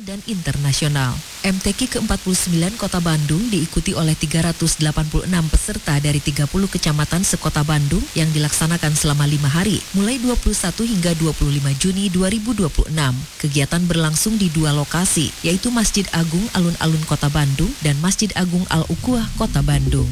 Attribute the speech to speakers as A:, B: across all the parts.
A: dan internasional. MTQ ke-49 Kota Bandung diikuti oleh 386 peserta dari 30 kecamatan sekota Bandung yang dilaksanakan selama 5 hari, mulai 21 hingga 25 Juni 2026. Kegiatan berlangsung di 2 lokasi, yaitu Masjid Agung Alun-Alun Kota Bandung dan Masjid Agung Al-Uquwah Kota Bandung.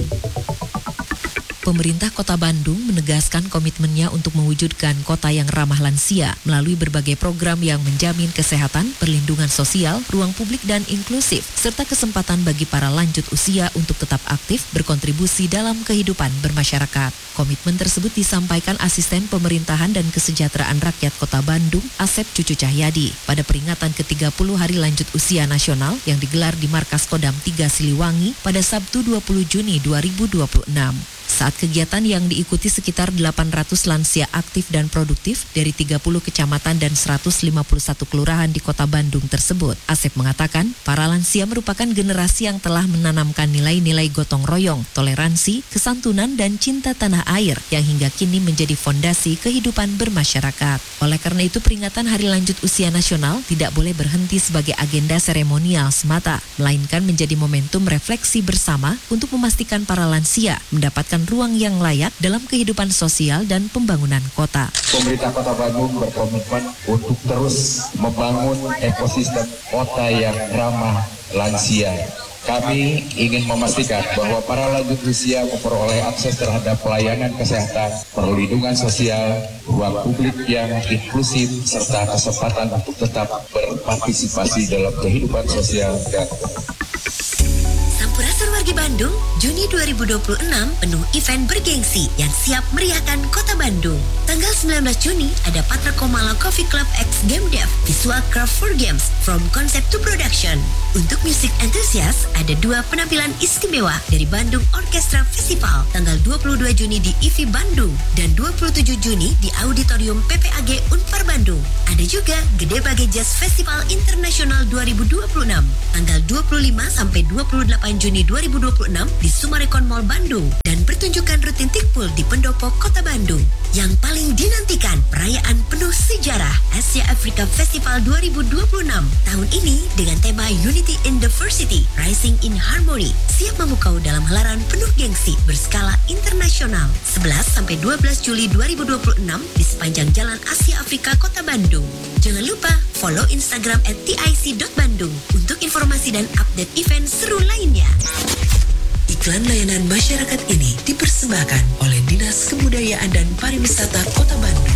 A: Pemerintah Kota Bandung menegaskan komitmennya untuk mewujudkan kota yang ramah lansia melalui berbagai program yang menjamin kesehatan, perlindungan sosial, ruang publik dan inklusif, serta kesempatan bagi para lanjut usia untuk tetap aktif berkontribusi dalam kehidupan bermasyarakat. Komitmen tersebut disampaikan Asisten Pemerintahan dan Kesejahteraan Rakyat Kota Bandung, Asep Cucu Cahyadi, pada peringatan ke-30 Hari Lanjut Usia Nasional yang digelar di Markas Kodam 3 Siliwangi pada Sabtu 20 Juni 2026. Saat kegiatan yang diikuti sekitar 800 lansia aktif dan produktif dari 30 kecamatan dan 151 kelurahan di Kota Bandung tersebut, Asep mengatakan, para lansia merupakan generasi yang telah menanamkan nilai-nilai gotong royong, toleransi, kesantunan, dan cinta tanah air yang hingga kini menjadi fondasi kehidupan bermasyarakat. Oleh karena itu, peringatan Hari Lanjut Usia Nasional tidak boleh berhenti sebagai agenda seremonial semata, melainkan menjadi momentum refleksi bersama untuk memastikan para lansia mendapatkan ruang yang layak dalam kehidupan sosial dan pembangunan kota.
B: Pemerintah Kota Bandung berkomitmen untuk terus membangun ekosistem kota yang ramah lansia. Kami ingin memastikan bahwa para lanjut usia memperoleh akses terhadap pelayanan kesehatan, perlindungan sosial, ruang publik yang inklusif, serta kesempatan untuk tetap berpartisipasi dalam kehidupan sosial dan
C: Sampurasun Wargi Bandung, Juni 2026 penuh event bergengsi yang siap meriahkan Kota Bandung. Tanggal 19 Juni ada Patra Komala Coffee Club X Game Dev Visual Craft for Games from Concept to Production. Untuk music enthusiast ada 2 penampilan istimewa dari Bandung Orchestra Festival tanggal 22 Juni di IFI Bandung dan 27 Juni di Auditorium PPAG Unpar Bandung. Ada juga Gede Bage Jazz Festival Internasional 2026 tanggal 25 sampai 28 Juni 2026 di Sumarekon Mall Bandung dan pertunjukan rutin Tikpul di Pendopo Kota Bandung. Yang paling dinantikan perayaan penuh sejarah Asia Africa Festival 2026 tahun ini dengan tema Unity in Diversity, Rising in Harmony siap memukau dalam helaran penuh gengsi berskala internasional 11 sampai 12 Juli 2026 di sepanjang Jalan Asia Afrika Kota Bandung. Jangan lupa follow Instagram @tic.bandung untuk informasi dan update event seru lainnya. Iklan layanan masyarakat ini dipersembahkan oleh Dinas Kebudayaan dan Pariwisata Kota Bandung.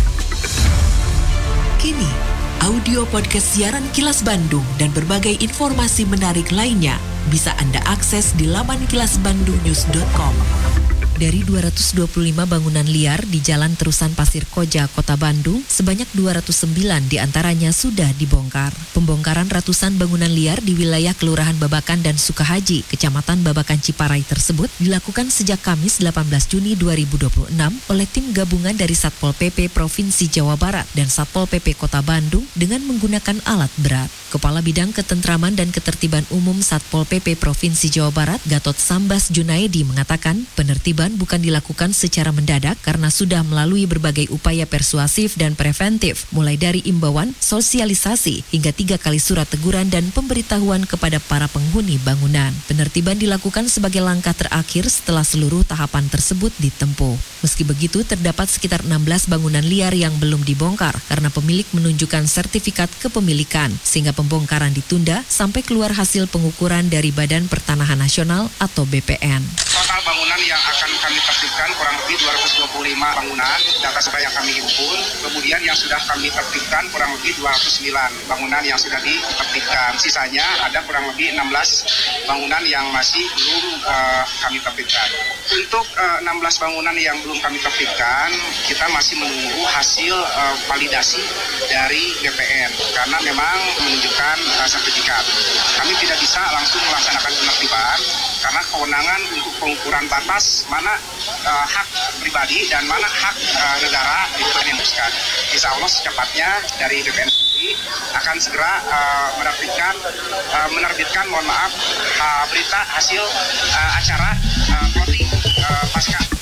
C: Kini, audio podcast siaran Kilas Bandung dan berbagai informasi menarik lainnya bisa Anda akses di laman kilasbandungnews.com. Dari 225 bangunan liar di Jalan Terusan Pasir Koja, Kota Bandung, sebanyak 209 diantaranya sudah dibongkar. Pembongkaran ratusan bangunan liar di wilayah Kelurahan Babakan dan Sukahaji, Kecamatan Babakan Ciparai tersebut dilakukan sejak Kamis 18 Juni 2026 oleh tim gabungan dari Satpol PP Provinsi Jawa Barat dan Satpol PP Kota Bandung dengan menggunakan alat berat. Kepala Bidang Ketentraman dan Ketertiban Umum Satpol PP Provinsi Jawa Barat, Gatot Sambas Junaidi mengatakan, penertiban bukan dilakukan secara mendadak karena sudah melalui berbagai upaya persuasif dan preventif, mulai dari imbauan, sosialisasi, hingga 3 kali surat teguran dan pemberitahuan kepada para penghuni bangunan. Penertiban dilakukan sebagai langkah terakhir setelah seluruh tahapan tersebut ditempuh. Meski begitu, terdapat sekitar 16 bangunan liar yang belum dibongkar karena pemilik menunjukkan sertifikat kepemilikan, sehingga pembongkaran ditunda sampai keluar hasil pengukuran dari Badan Pertanahan Nasional atau BPN.
D: Total bangunan yang akan kami tertibkan kurang lebih 225 bangunan, data sebanyak yang kami himpun. Kemudian yang sudah kami tertibkan kurang lebih 209 bangunan yang sudah ditertibkan. Sisanya ada kurang lebih 16 bangunan yang masih belum kami tertibkan. Untuk 16 bangunan yang belum kami tertibkan, kita masih menunggu hasil validasi dari BPN karena memang menunjukkan sertifikat. Kami tidak bisa langsung melaksanakan penertiban karena kewenangan untuk pengukuran batas mana hak pribadi dan mana hak negara itu yang diputuskan. Insya Allah secepatnya dari BPN akan segera menerbitkan berita hasil acara plotting pasca.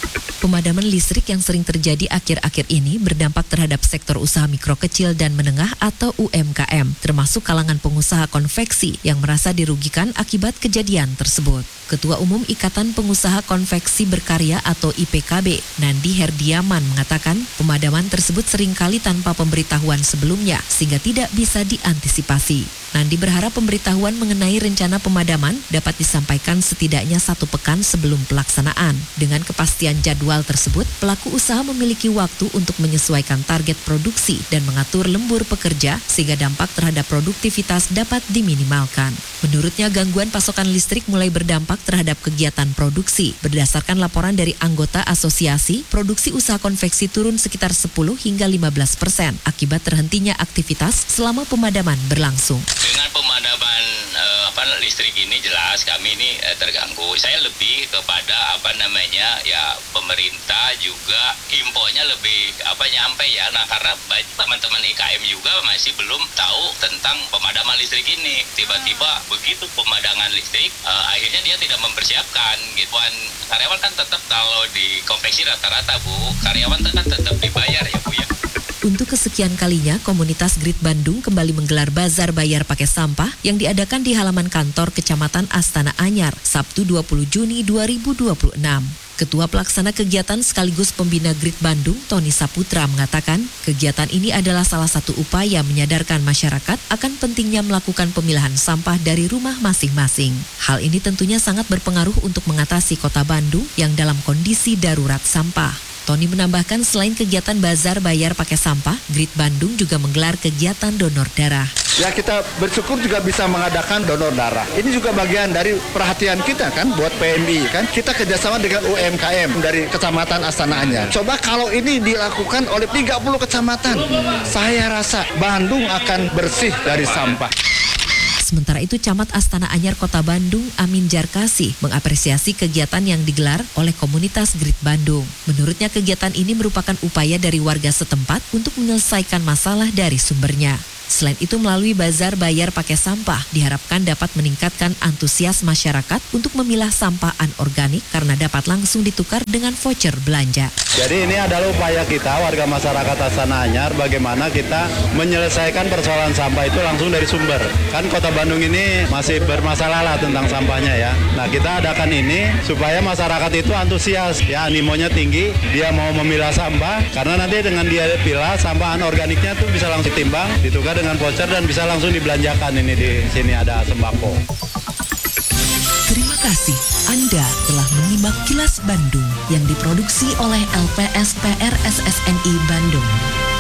A: Pemadaman listrik yang sering terjadi akhir-akhir ini berdampak terhadap sektor usaha mikro kecil dan menengah atau UMKM, termasuk kalangan pengusaha konveksi yang merasa dirugikan akibat kejadian tersebut. Ketua Umum Ikatan Pengusaha Konveksi Berkarya atau IPKB, Nandi Herdiaman mengatakan pemadaman tersebut seringkali tanpa pemberitahuan sebelumnya sehingga tidak bisa diantisipasi. Nandi berharap pemberitahuan mengenai rencana pemadaman dapat disampaikan setidaknya 1 pekan sebelum pelaksanaan. Dengan kepastian jadwal tersebut, pelaku usaha memiliki waktu untuk menyesuaikan target produksi dan mengatur lembur pekerja sehingga dampak terhadap produktivitas dapat diminimalkan. Menurutnya, gangguan pasokan listrik mulai berdampak terhadap kegiatan produksi. Berdasarkan laporan dari anggota asosiasi, produksi usaha konveksi turun sekitar 10 hingga 15% akibat terhentinya aktivitas selama pemadaman berlangsung.
E: Dengan pemadaman listrik ini jelas kami ini terganggu. Saya lebih kepada pemerintah juga infonya lebih nyampe ya. Nah, karena teman-teman IKM juga masih belum tahu tentang pemadaman listrik ini. Tiba-tiba begitu pemadaman listrik akhirnya dia tidak mempersiapkan gitu. Karyawan kan tetap kalau di konveksi rata-rata Bu, karyawan kan tetap dibayar ya Bu ya.
A: Untuk kesekian kalinya, komunitas Grid Bandung kembali menggelar bazar bayar pakai sampah yang diadakan di halaman kantor Kecamatan Astana Anyar, Sabtu 20 Juni 2026. Ketua Pelaksana Kegiatan sekaligus Pembina Grid Bandung, Tony Saputra mengatakan, kegiatan ini adalah salah satu upaya menyadarkan masyarakat akan pentingnya melakukan pemilahan sampah dari rumah masing-masing. Hal ini tentunya sangat berpengaruh untuk mengatasi Kota Bandung yang dalam kondisi darurat sampah. Tony menambahkan selain kegiatan bazar bayar pakai sampah, Grid Bandung juga menggelar kegiatan donor darah.
F: Ya, kita bersyukur juga bisa mengadakan donor darah. Ini juga bagian dari perhatian kita kan buat PMI kan. Kita kerjasama dengan UMKM dari Kecamatan Astana Anyar. Coba kalau ini dilakukan oleh 30 kecamatan, saya rasa Bandung akan bersih dari sampah.
A: Sementara itu, Camat Astana Anyar Kota Bandung, Amin Jarkasi, mengapresiasi kegiatan yang digelar oleh komunitas Grid Bandung. Menurutnya, kegiatan ini merupakan upaya dari warga setempat untuk menyelesaikan masalah dari sumbernya. Selain itu, melalui bazar bayar pakai sampah, diharapkan dapat meningkatkan antusias masyarakat untuk memilah sampah anorganik karena dapat langsung ditukar dengan voucher belanja.
F: Jadi ini adalah upaya kita, warga masyarakat Astana Anyar, bagaimana kita menyelesaikan persoalan sampah itu langsung dari sumber. Kan Kota Bandung ini masih bermasalah lah tentang sampahnya ya. Nah, kita adakan ini supaya masyarakat itu antusias, ya animonya tinggi, dia mau memilah sampah, karena nanti dengan dia pilah, sampah anorganiknya tuh bisa langsung ditimbang, ditukar dengan voucher dan bisa langsung dibelanjakan. Ini di sini ada sembako.
C: Terima kasih Anda telah menyimak Kilas Bandung yang diproduksi oleh LPSPR SSNI Bandung.